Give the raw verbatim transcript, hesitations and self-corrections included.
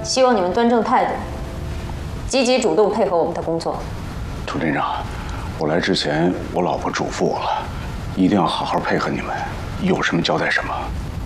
希望你们端正态度，积极主动配合我们的工作。 涂镇长，我来之前，我老婆嘱咐我了，一定要好好配合你们，有什么交代什么。